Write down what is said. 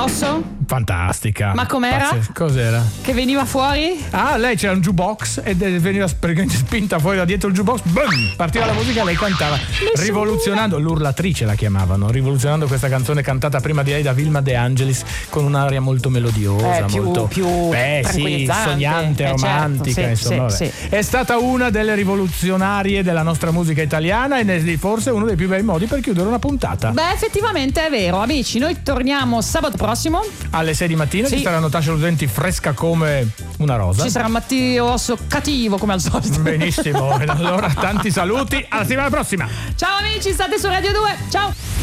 Grosso? Fantastica. Ma com'era? Cos'era? Che veniva fuori? Ah, lei c'era un jukebox e veniva praticamente spinta fuori da dietro il jukebox, boom, partiva la musica e lei cantava, rivoluzionando, l'urlatrice la chiamavano, rivoluzionando questa canzone cantata prima di lei da Vilma De Angelis con un'aria molto melodiosa, molto più sì, sognante, romantica, certo, insomma. sì. È stata una delle rivoluzionarie della nostra musica italiana e forse uno dei più bei modi per chiudere una puntata. Beh, effettivamente è vero, amici, noi torniamo sabato prossimo alle 6 di mattina. Ci saranno Tascia Ludenti fresca come una rosa. Ci sarà Matteo Osso cattivo come al solito. Benissimo, allora tanti saluti, alla settimana prossima. Ciao amici, state su Radio 2, ciao.